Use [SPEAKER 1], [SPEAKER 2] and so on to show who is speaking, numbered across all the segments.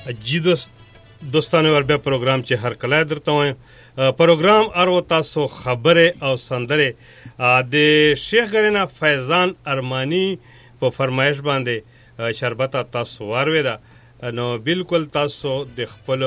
[SPEAKER 1] جی دوستانو ور بیا پروګرام چې هر کله درته وایم پروګرام ارو تاسو خبره او سندره د شیخ غرینا فیضان ارمانی په فرمایش باندې شربت تاسو واروي دا نو بالکل تاسو د خپل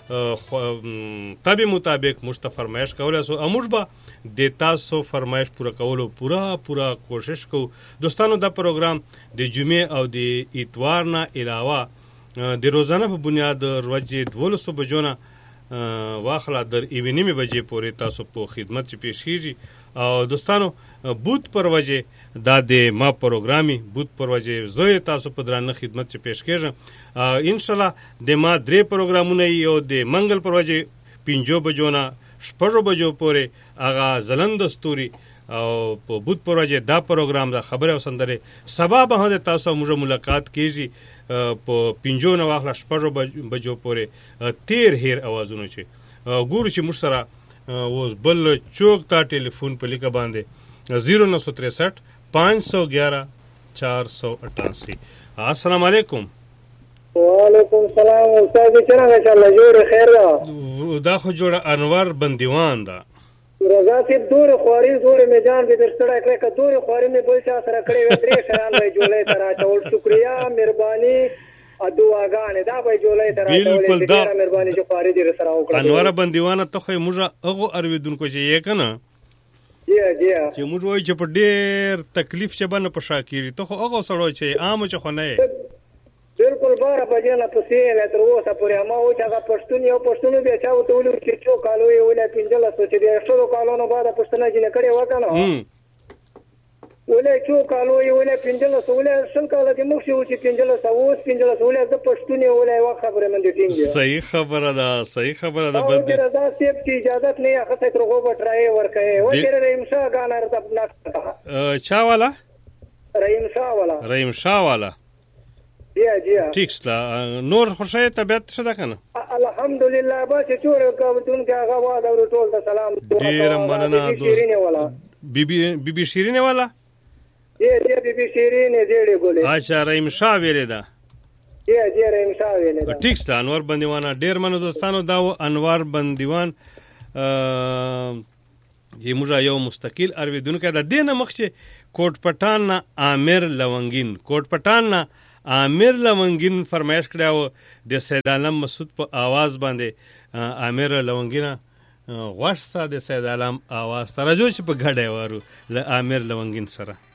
[SPEAKER 1] طبي مطابق مشت فرمایش کولای سو اموږ به د تاسو فرمایش پوره کولو پوره کوشش کو دوستانو دا پروګرام د جمعې او د اتوار نه علاوه د روزانه په بنیاد ورځې 12 بجو نه واخله در 1:30 بجې پورې تاسو په خدمت کې پیښ کیږي او دوستانو بود پر وجه دا د ما پروګرامي بود پر وجه زه تاسو په درانه خدمت کې پیښ کېږم ان شاء الله د ما درې پروګرامونه یو د منګل پر وجه 5 بجو نه 6 بجو پورې هغه زلند ستوري او په بود پر وجه دا پروګرام دا خبره او سندره سبا به تاسو موږ ملاقات کیږي په 5 نه واخله 6 بجو پورې تیر هیر اوازونه چې ګورو چې موږ سره اوس بل چوک تا ټلیفون په لیکه باندې 0963 511 488 السلام علیکم
[SPEAKER 2] وعلیکم السلام استاد څنګه ان شاء الله جوړ خیر
[SPEAKER 1] دا خو جوړ انور بندیوان دا
[SPEAKER 2] رضا صاحب دور خواري زور میدان به درسته کړه ک دور خواري مې بل چا سره کړې و درې شران وای جوړې ترا ټول شکریا مهرباني ادواګانې دا وای جوړې ترا ټول ډیره مهرباني چې خواري دې سره وکړه
[SPEAKER 1] انور بندیوان ته خو موږ هغه ارویدونکو چې یې کنه
[SPEAKER 2] جی
[SPEAKER 1] چې موږ وای چې په ډېر تکلیف چې باندې پښا کیږي ته خو هغه سره چې عام چې خو نه
[SPEAKER 2] بالکل بار بجنه پسې نه تر اوسه پورې ما و چې هغه پښتون یو پښتون بیا چا وته ولر چې چو کالو یې ولا 15 چې د 100 کالونو بعد پښتون جن کړي وکنه ولا چو کالو یې ولا 15 ولا شل کال د مخ شو چې 15 اوس 15 ولا د پښتون ولا یو خبره مند ټینګ
[SPEAKER 1] صحیح خبره ده
[SPEAKER 2] بد رضا صاحب کی اجازه نه اخته تر غو بټرای ورکه و چې رحیم شاه غانر د
[SPEAKER 1] چا والا رحیم شاه والا
[SPEAKER 2] جی
[SPEAKER 1] ٹھیک سلا نور خوشی طبیعت شته کنه
[SPEAKER 2] الحمدلله با چې چور کوتون کې هغه وا دا ټول ته سلام
[SPEAKER 1] ډیر مننه بیبي شیرینه والا
[SPEAKER 2] جی بیبي شیرینه دې ګولې
[SPEAKER 1] اچھا رحیم شاه ویلې دا
[SPEAKER 2] جی رحیم شاه ویلې دا
[SPEAKER 1] ټیک سلا انور بندیوان ډیر مننه دوستانو دا انور بندیوان چې موږ یو مستقل ارویدونکو د دینه مخشه کوټ پټان عامر لونګین فرمایش کړو د سید عالم مسعود په आवाज باندې عامر لونګین غوښ ساده سید عالم आवाज ترجو چې په غړې وارو ل عامر لونګین سره